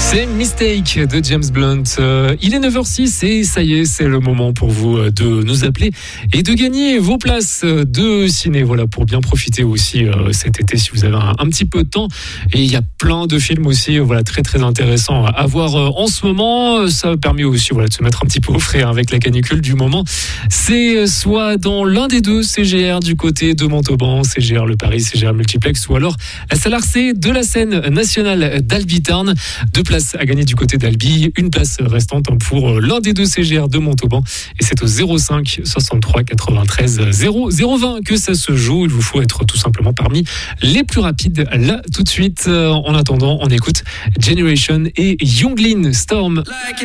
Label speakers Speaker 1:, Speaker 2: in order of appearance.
Speaker 1: C'est Mistake de James Blunt. Il est 9h06 et ça y est, c'est le moment pour vous de nous appeler et de gagner vos places de ciné. Voilà, pour bien profiter aussi cet été si vous avez un petit peu de temps. Et il y a plein de films aussi, voilà, très très intéressants à voir en ce moment. Ça permet aussi, voilà, de se mettre un petit peu au frais avec la canicule du moment. C'est soit dans l'un des deux CGR du côté de Montauban, CGR Le Paris, CGR Multiplex, ou alors la salle Arcé de la scène nationale d'Albi-Tarn. 2 places à gagner du côté d'Albi, une place restante pour l'un des deux CGR de Montauban. Et c'est au 05 63 93 0020 que ça se joue. Il vous faut être tout simplement parmi les plus rapides là tout de suite. En attendant, on écoute Generation et Younglin Storm.
Speaker 2: Like